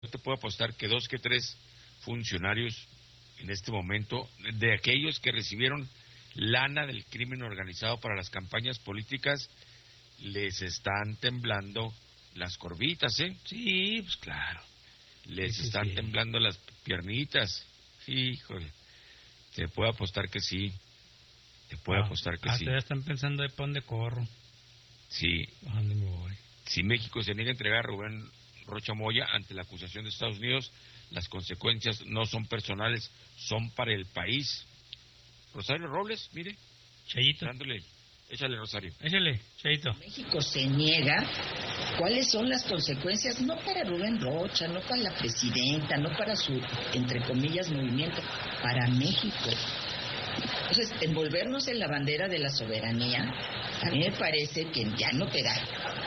Yo te puedo apostar que 2 que 3 funcionarios en este momento, de aquellos que recibieron lana del crimen organizado para las campañas políticas, les están temblando las corvitas, ¿eh? Sí, pues claro. Les Sí, están sí. temblando las piernitas. Híjole, te puedo apostar que sí. Te puedo apostar que sí. Ya están pensando de pa' dónde corro. Sí. ¿A dónde me voy? Si México se niega a entregar a Rubén Rocha Moya ante la acusación de Estados Unidos, las consecuencias no son personales, son para el país. Rosario Robles, mire, Chayito. dándole, échale Rosario. Échale, Chayito. México se niega, ¿cuáles son las consecuencias? No para Rubén Rocha, no para la presidenta, no para su, entre comillas, movimiento, para México. Entonces, envolvernos en la bandera de la soberanía, a mí me parece que ya no te da,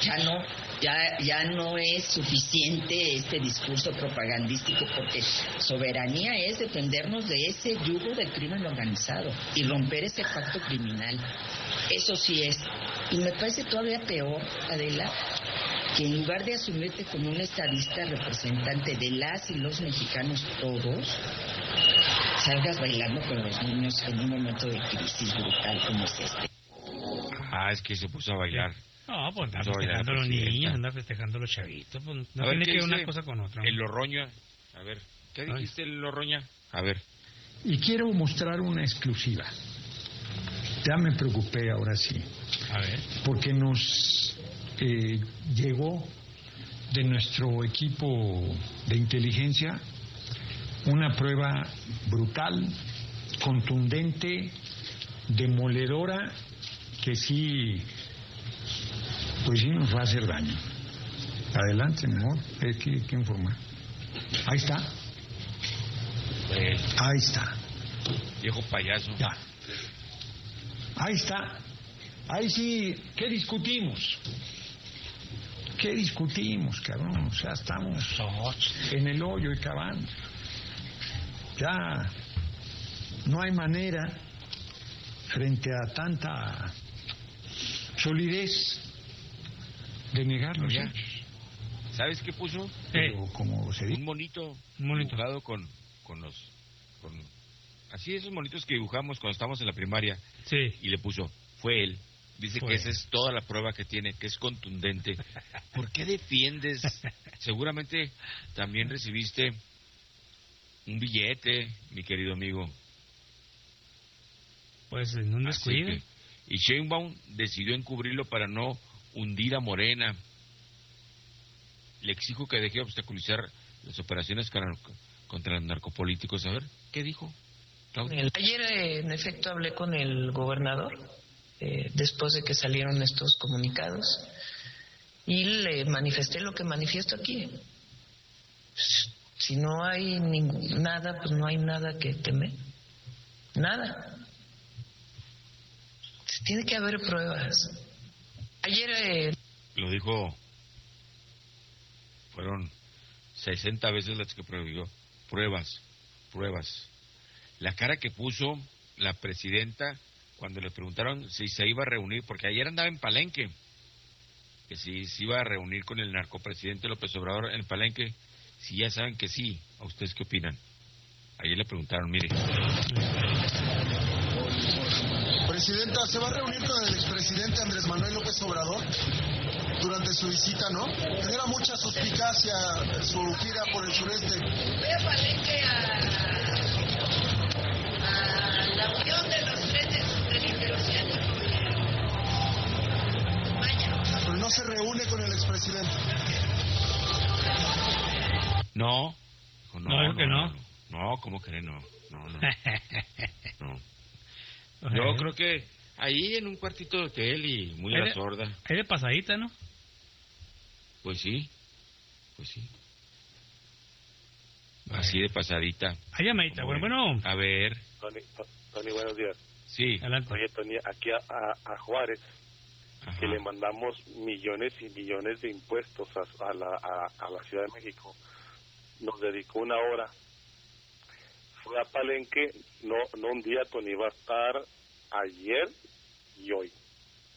ya no es suficiente este discurso propagandístico, porque soberanía es defendernos de ese yugo del crimen organizado y romper ese pacto criminal. Eso sí es. Y me parece todavía peor, Adela, que en lugar de asumirte como un estadista representante de las y los mexicanos todos, salgas bailando con los niños en un momento de crisis brutal como es este. Ah, es que se puso a bailar. No, pues anda Puso a bailar festejando la los niños, presidenta. anda festejando los chavitos. Pues no A ver, tiene ¿qué que ver una dice cosa con otra. El Lorroña, a ver, ¿qué dijiste el Lorroña? A ver. Y quiero mostrar una exclusiva. Ya me preocupé ahora sí. A ver. Porque nos llegó de nuestro equipo de inteligencia una prueba brutal, contundente, demoledora, que sí, pues sí nos va a hacer daño. Adelante, mejor, hay que informar. Ahí está. Ahí está. Viejo payaso. Ya. Ahí está. Ahí sí, ¿qué discutimos? ¿Qué discutimos, cabrón? O sea, estamos en el hoyo y cavando. Ya no hay manera, frente a tanta solidez, de negar los Ya. hechos. ¿Sabes qué puso? Pero como se dice, Un monito dibujado con así esos monitos que dibujamos cuando estábamos en la primaria. Sí. Y le puso, fue él. Dice Fue que esa él. es toda la prueba que tiene, que es contundente. ¿Por qué defiendes? Seguramente también recibiste un billete, mi querido amigo. Pues en un Así descuido. que- y Sheinbaum decidió encubrirlo para no hundir a Morena. Le exijo que deje de obstaculizar las operaciones contra los narcopolíticos. A ver, ¿qué dijo? Claudia? Ayer, en efecto, hablé con el gobernador después de que salieron estos comunicados y le manifesté lo que manifiesto aquí. Si no hay nada, pues no hay nada que temer. Nada. Tiene que haber pruebas. Ayer... Lo dijo, fueron 60 veces las que prohibió. Pruebas. La cara que puso la presidenta cuando le preguntaron si se iba a reunir, porque ayer andaba en Palenque, que si se iba a reunir con el narcopresidente López Obrador en Palenque, si ya saben que sí. ¿A ustedes qué opinan? Ayer le preguntaron, mire. Presidenta, ¿se va a reunir con el expresidente Andrés Manuel López Obrador durante su visita, no? Genera mucha suspicacia su gira por el sureste. Voy a Palenque a la unión de los trenes del interoceánico. Pero no se reúne con el expresidente. No. Dijo, No, dijo que no. No, ¿cómo que no? No. Yo creo que ahí en un cuartito de hotel y muy a la sorda. Ahí de pasadita, ¿no? Pues sí. Así de pasadita. Ahí llamadita, bueno. A ver. Tony, buenos días. Sí. Adelante. Oye, Tony, aquí a Juárez, Ajá. que le mandamos millones y millones de impuestos a la Ciudad de México, nos dedicó una hora. Fue a Palenque, no un día, Tony, va a estar ayer y hoy.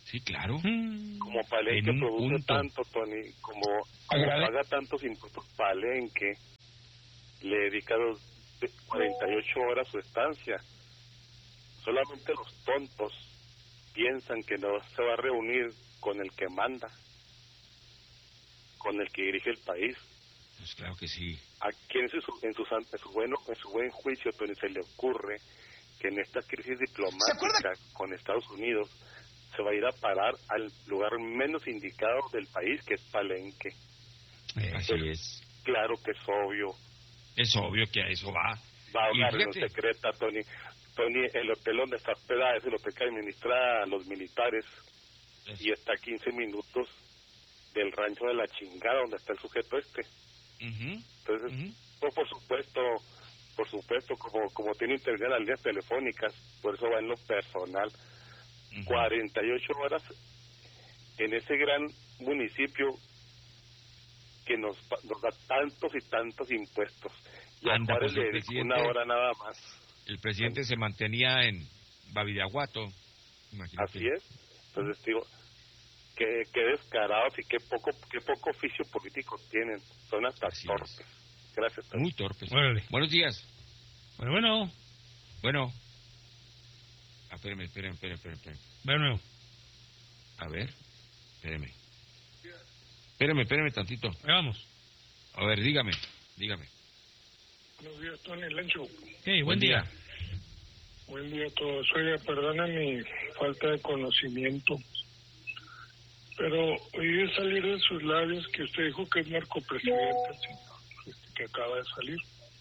Sí, claro. Como Palenque En un produce punto. tanto, Tony, como paga tantos impuestos Palenque, le dedica 48 horas su estancia. Solamente los tontos piensan que no se va a reunir con el que manda, con el que dirige el país. Pues claro que sí. ¿A quién en su buen juicio, Tony, se le ocurre que en esta crisis diplomática con Estados Unidos se va a ir a parar al lugar menos indicado del país, que es Palenque? Así es. Claro que es obvio. Es obvio que a eso va. Va a Y una reunión fíjate, secreta, Tony. Tony, el hotel donde está hospedada es el hotel que administra a los militares y está a 15 minutos del rancho de la chingada donde está el sujeto este. Entonces, pues, por supuesto, como tiene internet en las líneas telefónicas, por eso va en lo personal. 48 horas en ese gran municipio que nos da tantos y tantos impuestos. Y Anda, a Juárez pues, le el dedica presidente- una hora nada más. el presidente se mantenía en Bavidaguato. Imagínate. Así es. Entonces digo, qué descarados y qué poco oficio político tienen. Son hasta Así torpes. es. Gracias, Tony. Muy torpes. Órale. Buenos días. Bueno. Bueno. Espérame. Va nuevo. A ver. Espérame tantito. Ahí vamos. A ver, dígame. Buenos días, Tony Lencho. Okay, buen día. Buen día a todos. Oiga, perdona mi falta de conocimiento, pero oí salir de sus labios que usted dijo que es narcopresidente, el señor que acaba de salir.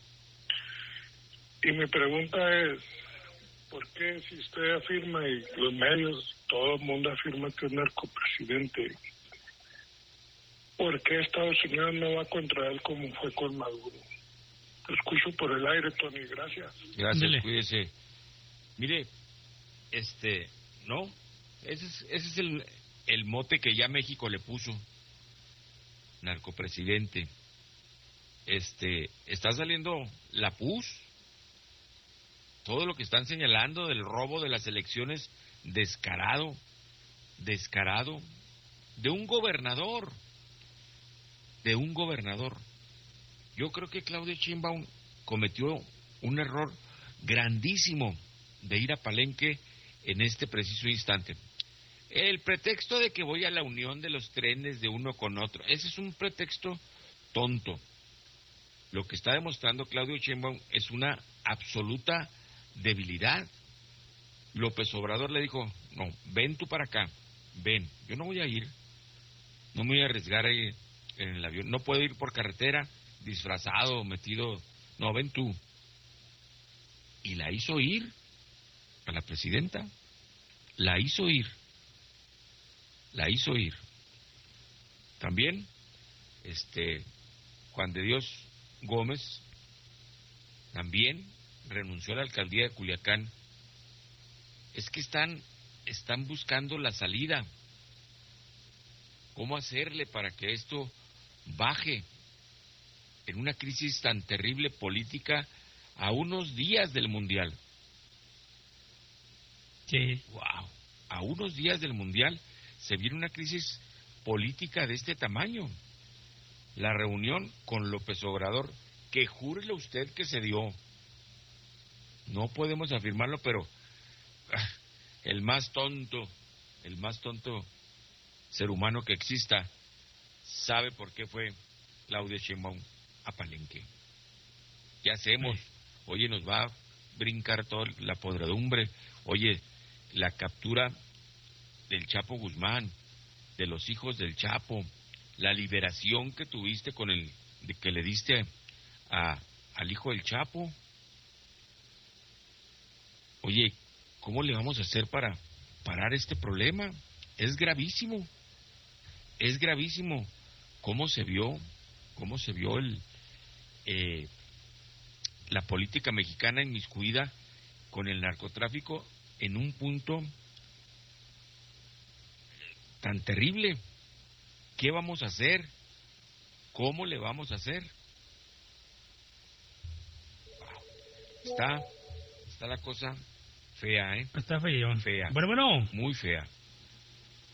Y mi pregunta es, ¿por qué si usted afirma y los medios, todo el mundo afirma que es narcopresidente, por qué Estados Unidos no va contra él como fue con Maduro? Lo escucho por el aire, Tony, gracias. Gracias, Dele. cuídese. Mire, no, ese es el mote que ya México le puso, narcopresidente. Está saliendo la PUS, todo lo que están señalando del robo de las elecciones, descarado, de un gobernador. Yo creo que Claudio Sheinbaum cometió un error grandísimo de ir a Palenque en este preciso instante. El pretexto de que voy a la unión de los trenes de uno con otro, ese es un pretexto tonto. Lo que está demostrando Claudio Sheinbaum es una absoluta debilidad. López Obrador le dijo, no, ven tú para acá, ven, yo no voy a ir, no me voy a arriesgar ahí en el avión, no puedo ir por carretera disfrazado, metido, no, ven tú. Y la hizo ir a la presidenta, la hizo ir. También, Juan de Dios Gómez también renunció a la alcaldía de Culiacán. Es que están buscando la salida. ¿Cómo hacerle para que esto baje en una crisis tan terrible política a unos días del Mundial? Sí. Wow, a unos días del Mundial se viene una crisis política de este tamaño. La reunión con López Obrador, que júrele usted que se dio, no podemos afirmarlo, pero el más tonto ser humano que exista sabe por qué fue Claudia Sheinbaum a Palenque. ¿Qué hacemos? Oye, nos va a brincar toda la podredumbre. Oye, la captura del Chapo Guzmán, de los hijos del Chapo, la liberación que tuviste que le diste al hijo del Chapo. Oye, ¿cómo le vamos a hacer para parar este problema? Es gravísimo. ¿Cómo se vio la política mexicana inmiscuida con el narcotráfico en un punto tan terrible? ¿Qué vamos a hacer? ¿Cómo le vamos a hacer? Está la cosa fea, ¿eh? Está feo. Fea. Bueno. Muy fea.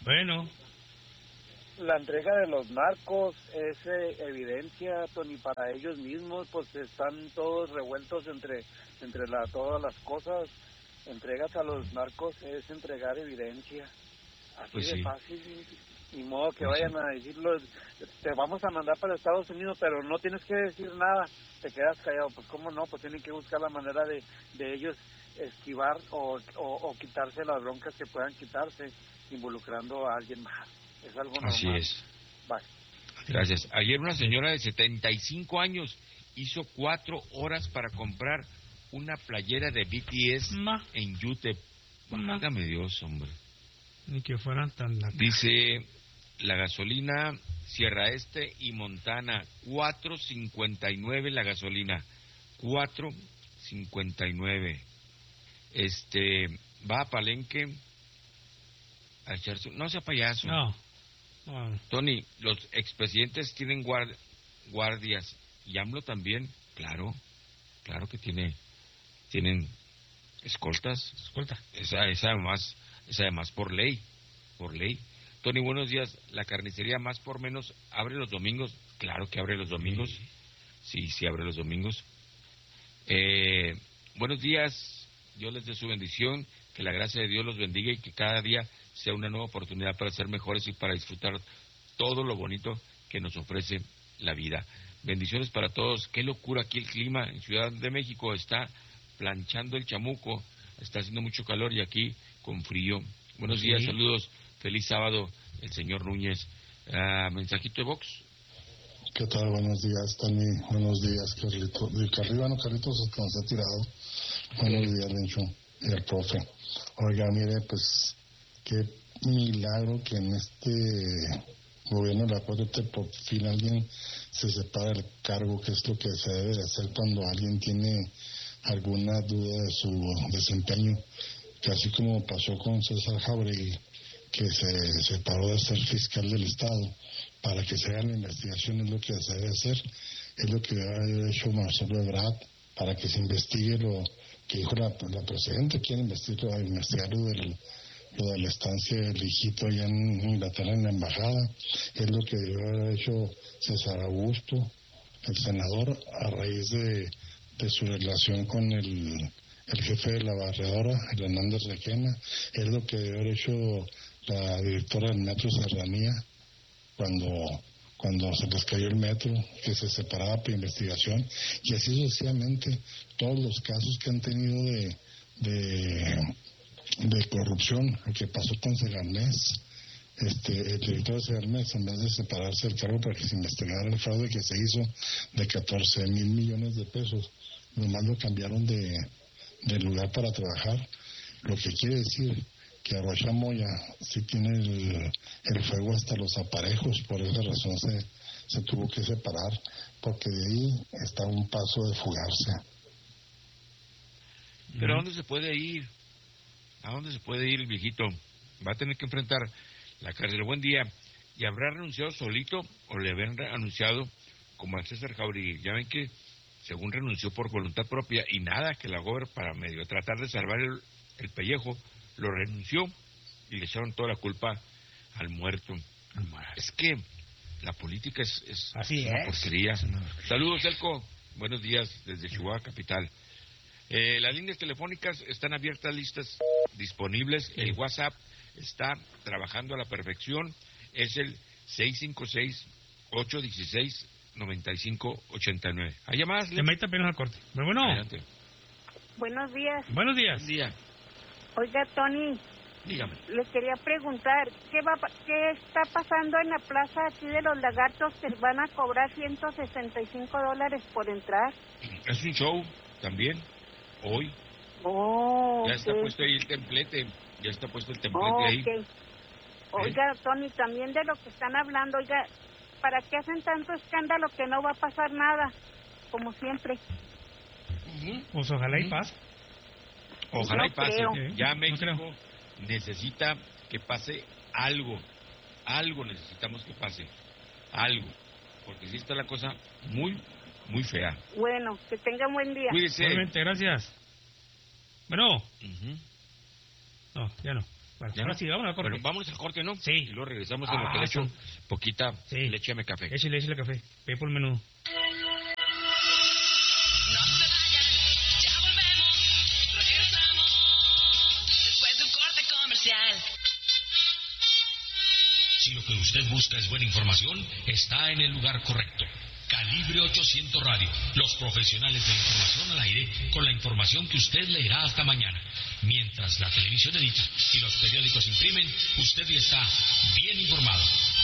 Bueno. La entrega de los narcos es evidencia, Tony, para ellos mismos, pues están todos revueltos entre todas las cosas. Entregas a los narcos es entregar evidencia. Así pues de fácil, ni modo que pues vayan a decirlo, te vamos a mandar para Estados Unidos, pero no tienes que decir nada, te quedas callado. Pues cómo no, pues tienen que buscar la manera de ellos esquivar o quitarse las broncas que puedan quitarse involucrando a alguien más. Es algo normal. Así es. Bye. Gracias. Ayer una señora de 75 años hizo 4 horas para comprar una playera de BTS en UTEP. Válgame Dios, hombre. Ni que fueran tan... Dice, la gasolina, Sierra Este y Montana, $4.59 la gasolina. $4.59. Va a Palenque a echarse... No sea payaso. No. Tony, los expresidentes tienen guardias. Y AMLO también, claro que tienen escoltas. Esa además por ley. Tony, buenos días. La carnicería Más por Menos abre los domingos. Claro que abre los domingos. Sí, abre los domingos. Buenos días. Dios les dé su bendición. Que la gracia de Dios los bendiga y que cada día sea una nueva oportunidad para ser mejores y para disfrutar todo lo bonito que nos ofrece la vida. Bendiciones para todos. Qué locura aquí el clima en Ciudad de México. Está planchando el chamuco. Está haciendo mucho calor y aquí con frío. Buenos días, saludos. Feliz sábado, el señor Núñez. Mensajito de Vox. ¿Qué tal? Buenos días, Tony. Buenos días, Carlitos. Carlitos hasta nos ha tirado. Buenos días, Lencho y el profe. Oiga, mire, pues, qué milagro que en este gobierno de la 4T por fin alguien se separa del cargo, que es lo que se debe de hacer cuando alguien tiene alguna duda de su desempeño, que así como pasó con César Jauregui, que se separó de ser fiscal del Estado, para que se haga la investigación es lo que se debe hacer, es lo que ha hecho Marcelo Ebrard, para que se investigue lo que dijo la presidenta, quiere investigar lo de la estancia del hijito allá en Inglaterra en la embajada, es lo que debió haber hecho César Augusto, el senador, a raíz de su relación con el jefe de la barredora, el Hernández Requena, es lo que debió haber hecho la directora del Metro Serranía cuando se les cayó el metro, que se separaba por investigación, y así sucesivamente todos los casos que han tenido de corrupción, el que pasó con Segalmés, el director de Segalmés, en vez de separarse del cargo para que se investigara el fraude que se hizo de 14,000 millones de pesos, nomás lo cambiaron de lugar para trabajar, lo que quiere decir que Rocha Moya sí tiene el fuego hasta los aparejos, por esa razón se tuvo que separar, porque de ahí está un paso de fugarse. ¿Pero a dónde se puede ir? ¿A dónde se puede ir el viejito? Va a tener que enfrentar la cárcel. Buen día. ¿Y habrá renunciado solito o le habrán anunciado como a César Jauregui? Ya ven que según renunció por voluntad propia y nada, que la gober para medio tratar de salvar el pellejo, lo renunció y le echaron toda la culpa al muerto. Es que la política es una porquería. Saludos, Elco. Buenos días desde Chihuahua, capital. Las líneas telefónicas están abiertas, listas, disponibles. El WhatsApp está trabajando a la perfección. Es el 656-816-9589. ¿Hay llamadas? Llamadita apenas al corte. Pero bueno. Adelante. Buenos días. Buenos días. Buen día. Oiga, Tony. Dígame. Les quería preguntar, ¿qué está pasando en la plaza aquí de los Lagartos que van a cobrar $165 por entrar? Es un show también, hoy. Oh, ya está puesto ahí el templete, ahí. Oiga, Tony, también de lo que están hablando, oiga, ¿para qué hacen tanto escándalo que no va a pasar nada? Como siempre. Pues ojalá y pase. Ojalá y pase. Ya México necesita que pase algo necesitamos que pase, algo, porque si está la cosa muy, muy fea. Bueno, que tenga buen día. Cuídese. Obviamente, gracias. Bueno. No, ya no. Bueno. Bueno, ahora sí, vámonos al corte. Bueno, vámonos al corte, ¿no? Sí. Y luego regresamos en lo que le echo poquita leche a mi café. Échale café. Ve por el menú. Si lo que usted busca es buena información, está en el lugar correcto. Calibre 800 Radio, los profesionales de la información al aire, con la información que usted leerá hasta mañana. Mientras la televisión edita y los periódicos imprimen, usted ya está bien informado.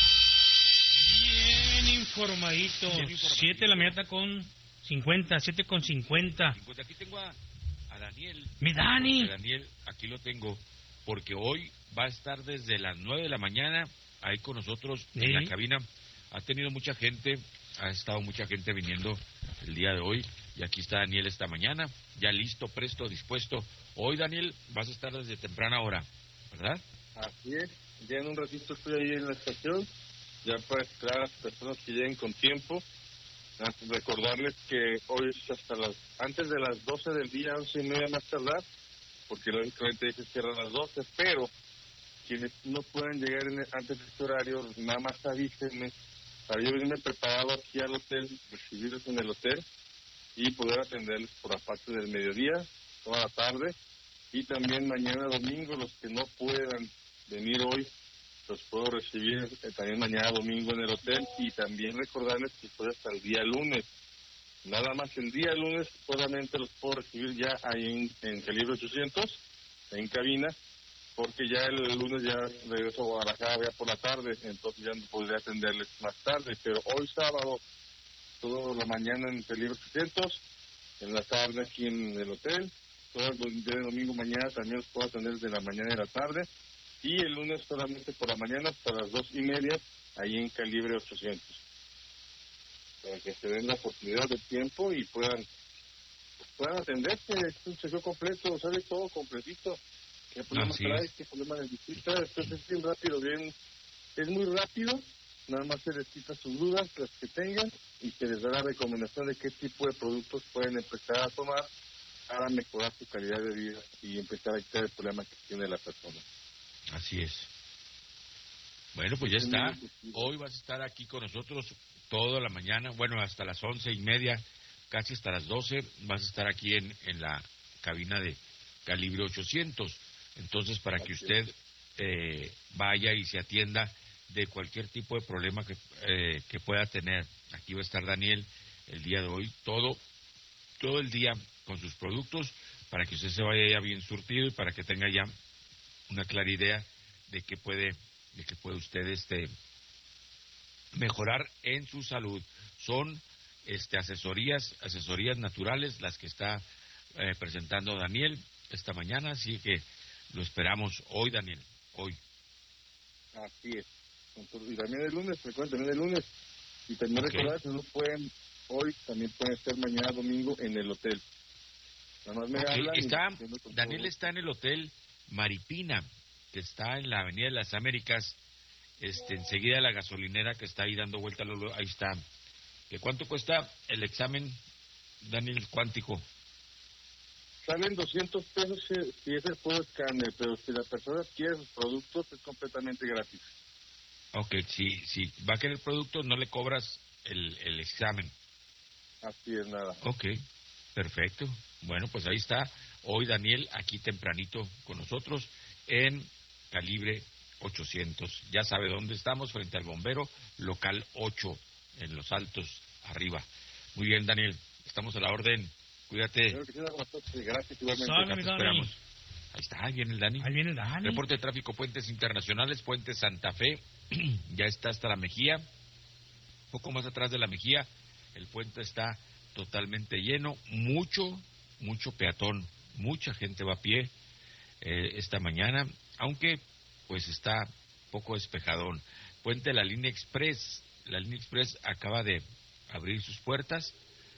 Bien informadito. 7 de la mañana con 50, 7 con 50. Pues aquí tengo a Daniel. ¡Mi Dani! Daniel, aquí lo tengo, porque hoy va a estar desde las 9 de la mañana ahí con nosotros en la cabina. Ha tenido mucha gente, ha estado mucha gente viniendo el día de hoy, y aquí está Daniel esta mañana, ya listo, presto, dispuesto. Hoy, Daniel, vas a estar desde temprana hora, ¿verdad? Así es, ya en un ratito estoy ahí en la estación, ya para esperar a las personas que lleguen con tiempo. Recordarles que hoy es antes de las 12 del día, 11:30 más tardar, porque lógicamente dice cierra a las 12, pero quienes no puedan llegar antes de este horario, nada más avísenme para yo venirme preparado aquí al hotel, recibirlos en el hotel y poder atenderles por la parte del mediodía, toda la tarde, y también mañana domingo, los que no puedan venir hoy, los puedo recibir también mañana domingo en el hotel, y también recordarles que estoy hasta el día lunes. Nada más el día lunes solamente los puedo recibir ya ahí en Calibre 800, en cabina, porque ya el lunes ya regreso a Guadalajara ya por la tarde, entonces ya no podría atenderles más tarde, pero hoy sábado, toda la mañana en Calibre 800, en la tarde aquí en el hotel, todo el día de domingo mañana también los puedo atender desde la mañana y la tarde, y el lunes solamente por la mañana hasta las 2:30, ahí en Calibre 800, para que se den la oportunidad de tiempo y puedan atenderse. Es un chequeo completo, sale todo completito. ¿Qué problema trae? ¿Qué problema necesita? Entonces es bien rápido, es muy rápido, nada más se les quita sus dudas, las que tengan, y se les da la recomendación de qué tipo de productos pueden empezar a tomar para mejorar su calidad de vida y empezar a quitar el problema que tiene la persona. Así es. Bueno, pues ya está. Hoy vas a estar aquí con nosotros toda la mañana, bueno, hasta las 11:30, casi hasta las 12, vas a estar aquí en la cabina de Calibre 800. Entonces, para que usted vaya y se atienda de cualquier tipo de problema que pueda tener. Aquí va a estar Daniel el día de hoy, todo el día con sus productos, para que usted se vaya ya bien surtido y para que tenga ya una clara idea de que puede usted mejorar en su salud. Son asesorías naturales las que está presentando Daniel esta mañana, así que lo esperamos hoy, Daniel, hoy. Así es. Y también el lunes, recuerden, también el lunes. Y también recordar que no pueden hoy, también pueden estar mañana domingo en el hotel. Nada más me hablan. Daniel está en el hotel Maripina, que está en la Avenida de las Américas, enseguida de la gasolinera que está ahí dando vuelta, ahí está. ¿Que cuánto cuesta el examen, Daniel, cuántico? Salen 200 pesos si es el puro escáner, pero si la persona quiere sus productos es completamente gratis. Ok, si va a querer productos no le cobras el examen. Así es, nada. Ok, perfecto. Bueno, pues ahí está. Hoy Daniel aquí tempranito con nosotros en Calibre 800. Ya sabe dónde estamos, frente al bombero, local 8, en Los Altos, arriba. Muy bien, Daniel, estamos a la orden. Cuídate. Gracias, igualmente. Acá te esperamos. Ahí está, ahí viene el Dani. Ahí viene el Dani. Reporte de tráfico, puentes internacionales, puente Santa Fe. Ya está hasta la Mejía. Poco más atrás de la Mejía, el puente está totalmente lleno. Mucho peatón. Mucha gente va a pie esta mañana, aunque pues está poco despejadón. Puente de la Línea Express. La Línea Express acaba de abrir sus puertas.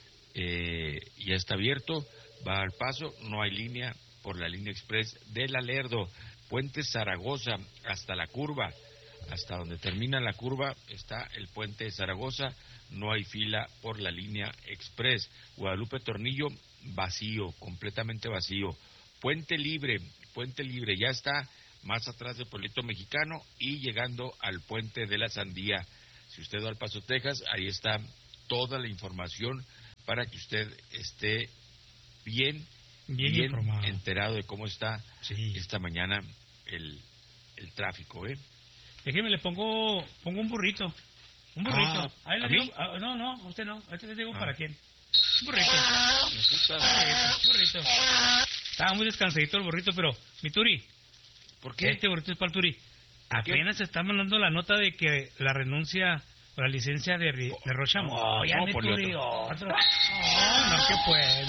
Ya está abierto, va al paso, no hay línea por la Línea Express de La Lerdo. Puente Zaragoza hasta la curva, hasta donde termina la curva está el puente de Zaragoza, no hay fila por la Línea Express. Guadalupe Tornillo vacío, completamente vacío. Puente Libre ya está más atrás del Pueblito Mexicano y llegando al Puente de la Sandía. Si usted va al Paso, Texas, ahí está toda la información para que usted esté bien enterado de cómo está esta mañana el tráfico, Déjeme, le pongo un burrito. Un burrito. Ahí le digo, no, usted no. Ahorita le digo para quién. Un burrito. Un burrito. Estaba muy descansadito el burrito, pero, mi Turi. ¿Por qué? Este burrito es para el Turi. Apenas se está mandando la nota de que la renuncia o la licencia de Rocha Moya, mi Turi. No, que pues.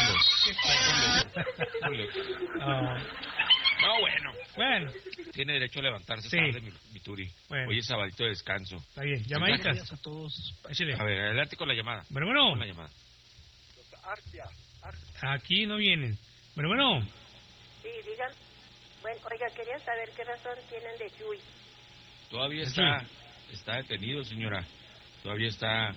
No, bueno. Tiene derecho a levantarse tarde, mi Turi. Bueno. Hoy es sabadito de descanso. Está bien. Llamaditas. Gracias a todos. A ver, adelante con la llamada. Bueno. Con la llamada. Aquí no vienen. Bueno. Sí, digan. Bueno, oiga, quería saber qué razón tienen de Chuy. Todavía está detenido, señora. Todavía está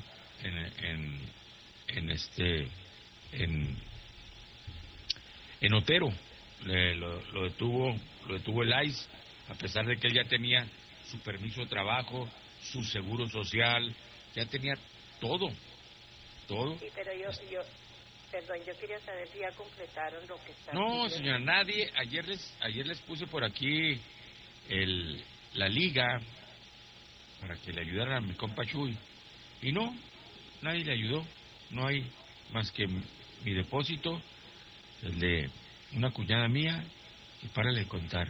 en Otero. Lo detuvo el ICE, a pesar de que él ya tenía su permiso de trabajo, su seguro social, ya tenía todo. Sí, pero yo quería saber si ya completaron lo que están No, pidiendo. señora, nadie. Ayer les puse por aquí la liga para que le ayudaran a mi compa Chuy, y no, nadie le ayudó. No hay más que mi depósito, el de una cuñada mía, y párale de contar.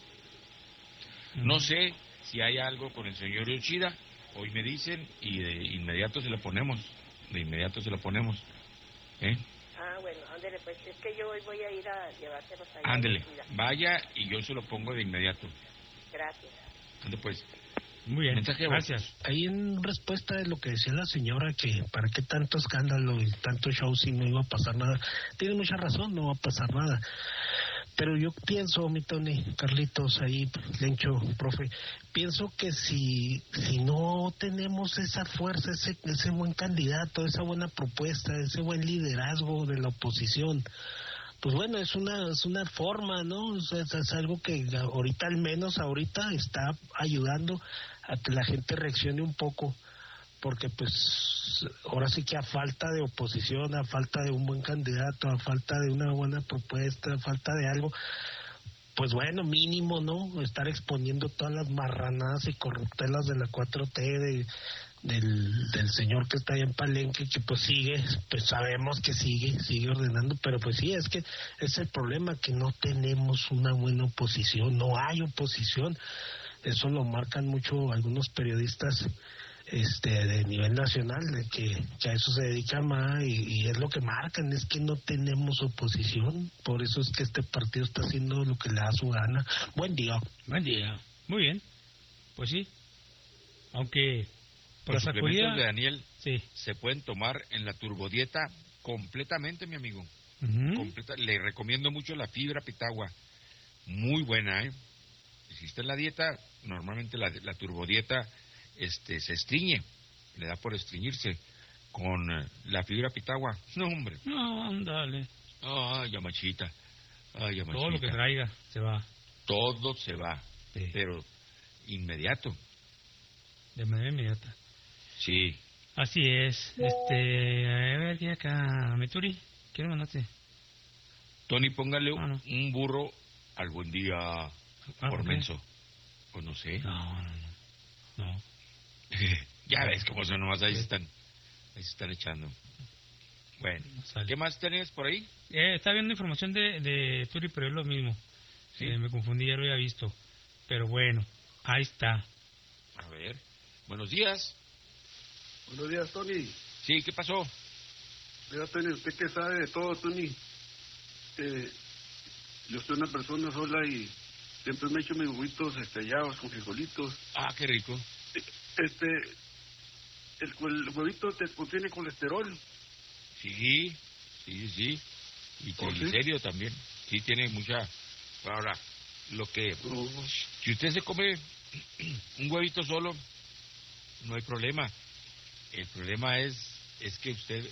No sé si hay algo con el señor Yoshida. Hoy me dicen y de inmediato se lo ponemos. Bueno, ándele, pues es que yo hoy voy a ir a llevárselos allá. Ándele, vaya y yo se lo pongo de inmediato. Gracias. Ande pues. Muy bien, mensaje, gracias. Ahí en respuesta de lo que decía la señora, que para qué tanto escándalo y tanto show si no iba a pasar nada, tiene mucha razón, no va a pasar nada. Pero yo pienso, mi Tony, Carlitos, ahí, Lencho, profe, pienso que si no tenemos esa fuerza, ese buen candidato, esa buena propuesta, ese buen liderazgo de la oposición, pues bueno, es una forma, ¿no? Es algo que ahorita, al menos ahorita, está ayudando a que la gente reaccione un poco, porque pues ahora sí que a falta de oposición, a falta de un buen candidato, a falta de una buena propuesta, a falta de algo, pues bueno, mínimo, ¿no? Estar exponiendo todas las marranadas y corruptelas de la 4T, del señor que está allá en Palenque, que pues sabemos que sigue ordenando, pero pues sí, es que es el problema, que no tenemos una buena oposición, no hay oposición. Eso lo marcan mucho algunos periodistas de nivel nacional, de que a eso se dedican más, y es lo que marcan, es que no tenemos oposición. Por eso es que este partido está haciendo lo que le da su gana. Buen día. Muy bien, pues sí, aunque por los la suplementos sacudida de Daniel se pueden tomar en la turbodieta completamente, mi amigo. Le recomiendo mucho la fibra pitagua, muy buena, Si está en la dieta, normalmente la turbodieta se estreñe, le da por estreñirse. Con la fibra pitagua, no, hombre. No, ándale. Ay, Yamachita. Todo lo que traiga se va. Todo se va, pero inmediato. De manera inmediata. Sí. Así es. A ver, aquí acá, Mituri, ¿qué me mandaste? Tony, póngale un burro al buen día por menso. O no sé. No. Ya ves cómo son, nomás ahí se están echando. Bueno, ¿qué más tenés por ahí? Está viendo información de Turi, pero es lo mismo. ¿Sí? Me confundí, ya lo había visto. Pero bueno, ahí está. A ver, buenos días. Buenos días, Tony. Sí, ¿qué pasó? Mira, Tony, usted que sabe de todo, Tony. Yo soy una persona sola y siempre me echo mis huevitos estrellados con frijolitos. Ah, qué rico. El huevito te contiene colesterol. Sí. Y triglicérido también. Sí, tiene mucha. Ahora, si usted se come un huevito solo, no hay problema. El problema es que usted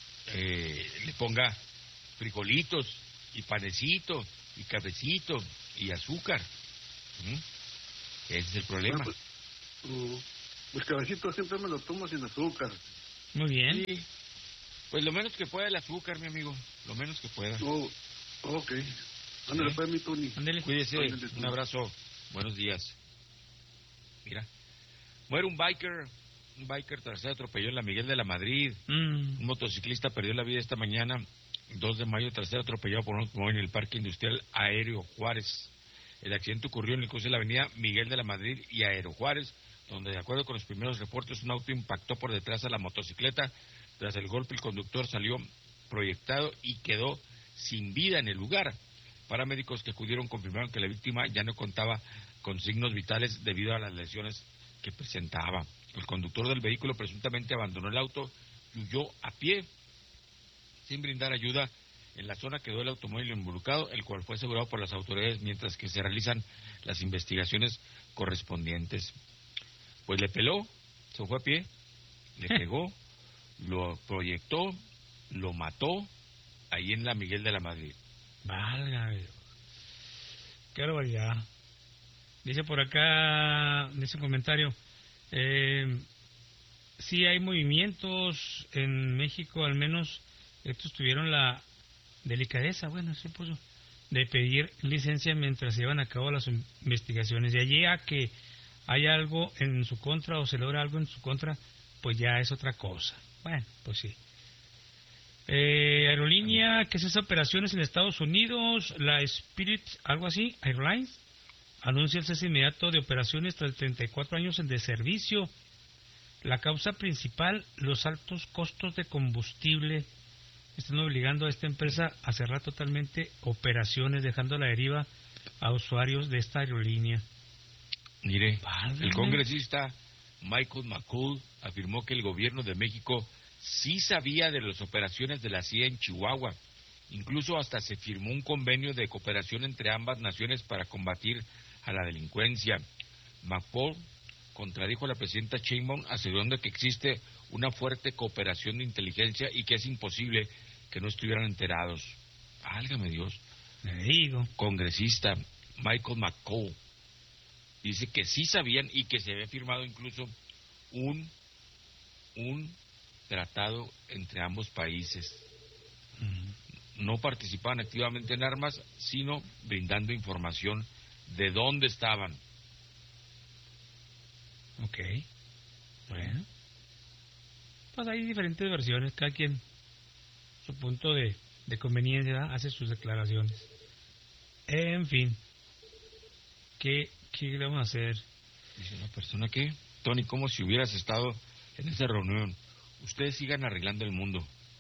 le ponga frijolitos y panecito y cafecito y azúcar. Ese es el problema. Pues cabecito siempre me lo tomo sin azúcar. Muy bien. Sí. Pues lo menos que pueda el azúcar, mi amigo. Lo menos que pueda. Ok. Ándale, pues, mi Tony. Cuídese. Un abrazo. Buenos días. Mira. Muere un biker tras ser atropellado en la Miguel de la Madrid. Un motociclista perdió la vida esta mañana, 2 de mayo, tras ser atropellado por un automóvil en el Parque Industrial Aéreo Juárez. El accidente ocurrió en el cruce de la avenida Miguel de la Madrid y Aéreo Juárez, donde, de acuerdo con los primeros reportes, un auto impactó por detrás a la motocicleta. Tras el golpe, el conductor salió proyectado y quedó sin vida en el lugar. Paramédicos que acudieron confirmaron que la víctima ya no contaba con signos vitales debido a las lesiones que presentaba. El conductor del vehículo presuntamente abandonó el auto y huyó a pie sin brindar ayuda. En la zona quedó el automóvil involucrado, el cual fue asegurado por las autoridades mientras que se realizan las investigaciones correspondientes. Pues le peló, se fue a pie, le pegó, lo proyectó, lo mató ahí en la Miguel de la Madrid. Válgame Dios. Qué barbaridad. Dice por acá, dice un comentario, sí hay movimientos en México, al menos estos tuvieron la delicadeza, de pedir licencia mientras se llevan a cabo las investigaciones. De allí a que hay algo en su contra o se logra algo en su contra, pues ya es otra cosa. Bueno, pues sí. Aerolínea que cesa operaciones en Estados Unidos, la Spirit, algo así, Airlines, anuncia el cese inmediato de operaciones tras 34 años de servicio. La causa principal, los altos costos de combustible, están obligando a esta empresa a cerrar totalmente operaciones, dejando a la deriva a usuarios de esta aerolínea. Mire, el congresista Michael McCall afirmó que el gobierno de México sí sabía de las operaciones de la CIA en Chihuahua. Incluso hasta se firmó un convenio de cooperación entre ambas naciones para combatir a la delincuencia. McCall contradijo a la presidenta Sheinbaum, asegurando que existe una fuerte cooperación de inteligencia y que es imposible que no estuvieran enterados. Válgame Dios. Le digo. Congresista Michael McCall dice que sí sabían y que se había firmado incluso un tratado entre ambos países. No participaban activamente en armas, sino brindando información de dónde estaban. Ok. Bueno. Pues hay diferentes versiones, cada quien su punto de conveniencia hace sus declaraciones. En fin. ¿Qué le vamos a hacer? Dice una persona que, Tony, como si hubieras estado en esa reunión. Ustedes sigan arreglando el mundo.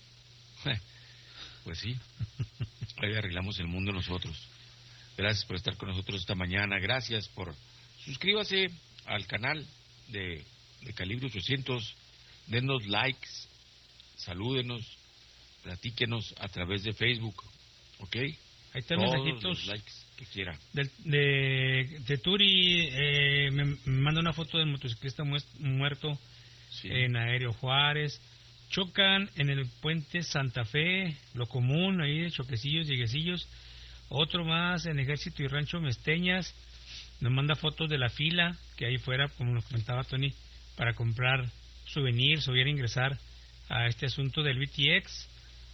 Pues sí, ahí arreglamos el mundo nosotros. Gracias por estar con nosotros esta mañana. Gracias por... Suscríbase al canal de Calibre 800. Denos likes, salúdenos, platíquenos a través de Facebook. ¿Ok? Ahí están todos mensajitos. Los likes que quiera. De Turi, me manda una foto del motociclista muerto. Sí. En Aéreo Juárez. Chocan en el puente Santa Fe, lo común, ahí de choquecillos, lleguecillos. Otro más en Ejército y Rancho Mesteñas. Nos manda fotos de la fila que hay fuera, como nos comentaba Tony, para comprar souvenirs o ir a ingresar a este asunto del BTX.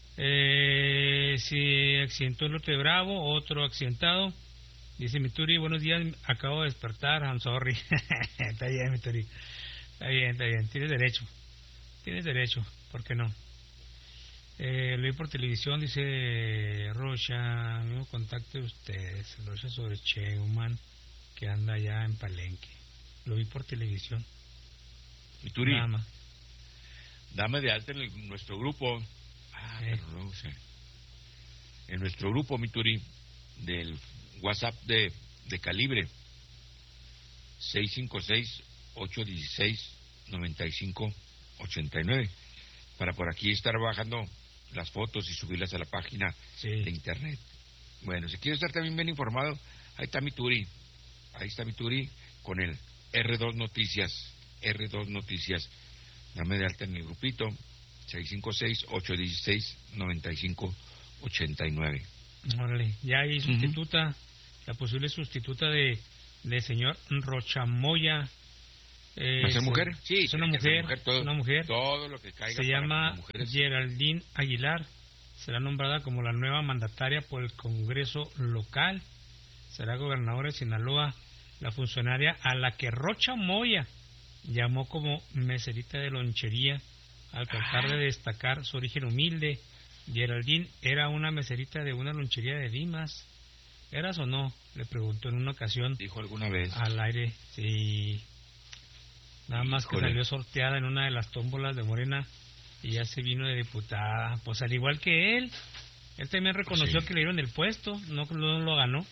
Se accidentó el Lote Bravo, otro accidentado. Dice mi Turi, buenos días, acabo de despertar, I'm sorry. Está bien, mi Turi. Está bien, tienes derecho, ¿por qué no? Lo vi por televisión, dice Rocha, mismo contacto de ustedes, Rocha sobre Cheuman, que anda allá en Palenque. Lo vi por televisión. ¿Y Turi? Dame de alta en nuestro grupo. Pero no sé. En nuestro grupo, mi Turi, del WhatsApp de Calibre, 656-816-9589, para por aquí estar bajando las fotos y subirlas a la página de internet. Bueno, si quieres estar también bien informado, ahí está mi Turi con el R2 Noticias. Dame de alta en el grupito, 656-816-9589. Órale, ya hay sustituta la posible sustituta de señor Rocha Moya. ¿Es mujer? Sí, es una mujer, todo lo que caiga. Se llama Geraldine Aguilar. Será nombrada como la nueva mandataria por el Congreso local. Será gobernadora de Sinaloa, la funcionaria a la que Rocha Moya llamó como meserita de lonchería, al tratar de destacar su origen humilde. Geraldine era una meserita de una lonchería de Dimas. ¿Eras o no? Le preguntó en una ocasión. Dijo alguna vez. Al aire, sí. Nada más que salió sorteada en una de las tómbolas de Morena y ya se vino de diputada. Pues al igual que él también reconoció que le dieron el puesto, no lo ganó.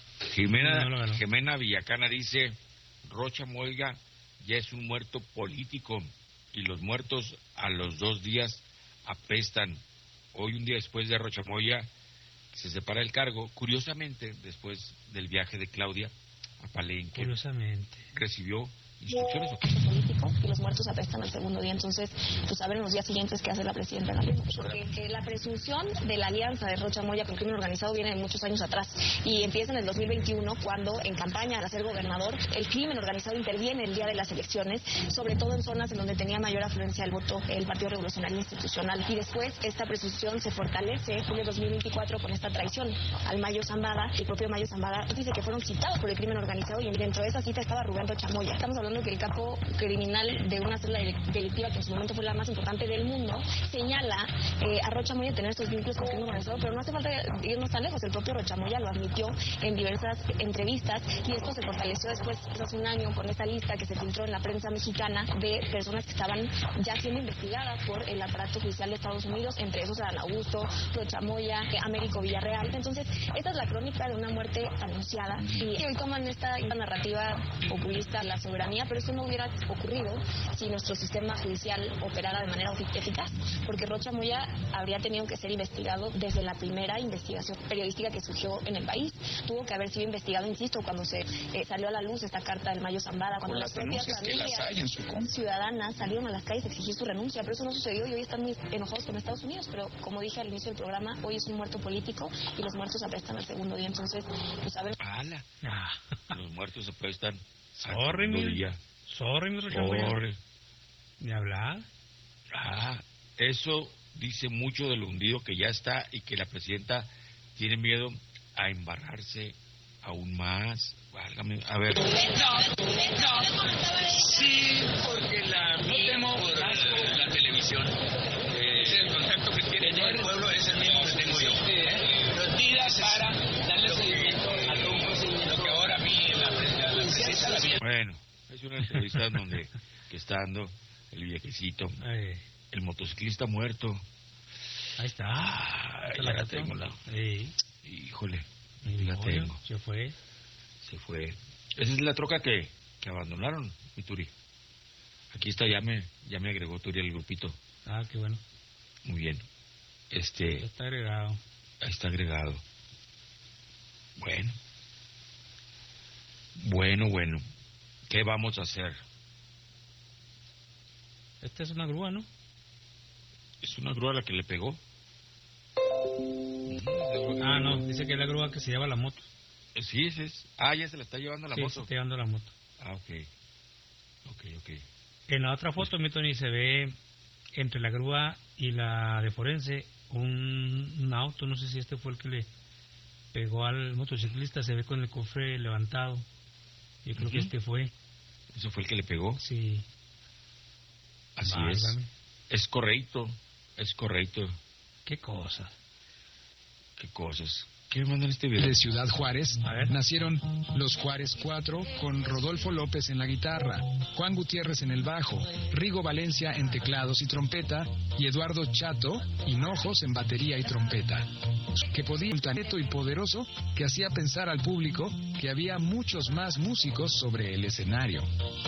Jimena Villacana dice, Rocha Moya ya es un muerto político y los muertos a los 2 días apestan. Hoy, un día después de Rocha Moya, se separa el cargo, curiosamente, después del viaje de Claudia a Palenque. Curiosamente. Recibió instrucciones político y los muertos apestan al segundo día. Entonces, pues a ver en los días siguientes qué hace la presidenta de la Alianza. Porque que la presunción de la alianza de Rocha Moya con el crimen organizado viene de muchos años atrás y empieza en el 2021 cuando en campaña para ser gobernador el crimen organizado interviene el día de las elecciones, sobre todo en zonas en donde tenía mayor afluencia del voto el Partido Revolucionario Institucional, y después esta presunción se fortalece en julio de 2024 con esta traición al Mayo Zambada. El propio Mayo Zambada dice que fueron citados por el crimen organizado y dentro de esa cita estaba Rubén Rocha Moya. Estamos hablando que el capo criminal de una célula delictiva que en su momento fue la más importante del mundo señala a Rocha Moya tener estos vínculos con el crimen organizado, pero no hace falta irnos tan lejos. El propio Rocha Moya lo admitió en diversas entrevistas y esto se fortaleció después, hace un año, con esta lista que se filtró en la prensa mexicana de personas que estaban ya siendo investigadas por el aparato judicial de Estados Unidos, entre esos Adán Augusto, Rocha Moya, Américo Villarreal. Entonces, esta es la crónica de una muerte anunciada y hoy toman esta narrativa populista, la soberanía, pero eso no hubiera ocurrido si nuestro sistema judicial operara de manera eficaz, porque Rocha Moya habría tenido que ser investigado desde la primera investigación periodística que surgió en el país. Tuvo que haber sido investigado, insisto, cuando se salió a la luz esta carta del Mayo Zambada, cuando las propias familias ciudadanas salieron a las calles a exigir su renuncia, pero eso no sucedió y hoy están muy enojados con Estados Unidos. Pero como dije al inicio del programa, hoy es un muerto político y los muertos apestan al segundo día. Entonces, pues a ver. Los muertos apestan. Sorry, mi Rocha Moya. Ni hablar. Eso dice mucho de lo hundido que ya está y que la presidenta tiene miedo a embarrarse aún más. Válgame, a ver. Sí, porque la televisión. El contacto que tiene el pueblo es el mismo que tengo yo. Medidas para darle seguimiento a todo un procedimiento que ahora vi en la presidenta. Bueno, es una entrevista donde que está dando el viejecito, el motociclista muerto. Ahí está. Ya la tengo. Híjole, ya tengo. Se fue. Esa es la troca que abandonaron, mi Turi. Aquí está, ya me agregó Turi al grupito. Ah, qué bueno. Muy bien. Está agregado. Ahí está agregado. Bueno. ¿Qué vamos a hacer? Esta es una grúa, ¿no? Es una grúa la que le pegó. Ah, no, dice que es la grúa que se lleva la moto. Sí, es. Ya se la está llevando la moto. Sí, se está llevando la moto. Ok. En la otra foto, mi Tony, se ve entre la grúa y la de forense un auto, no sé si este fue el que le pegó al motociclista, se ve con el cofre levantado. Yo creo que este fue. ¿Eso fue el que le pegó? Sí. Así es correcto. ¿Qué cosas? ¿Qué me mandan este video? De Ciudad Juárez nacieron los Juárez 4 con Rodolfo López en la guitarra, Juan Gutiérrez en el bajo, Rigo Valencia en teclados y trompeta y Eduardo Chato Hinojos en batería y trompeta. Que podía un talento y poderoso que hacía pensar al público que había muchos más músicos sobre el escenario.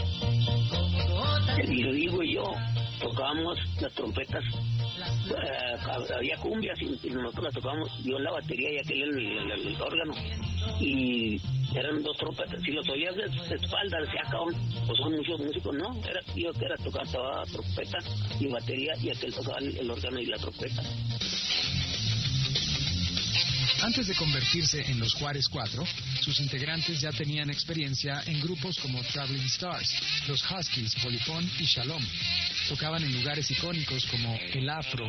Y Rigo y yo tocábamos las trompetas. Había cumbias y nosotros las tocábamos, yo en la batería y aquel el órgano, y eran 2 trompetas. Si los oías de espalda decía, pues son muchos músicos. No, yo que tocaba trompeta y batería y aquel tocaba el órgano y la trompeta. Antes de convertirse en los Juárez 4, sus integrantes ya tenían experiencia en grupos como Traveling Stars, los Huskies, Polifón y Shalom. Tocaban en lugares icónicos como El Afro,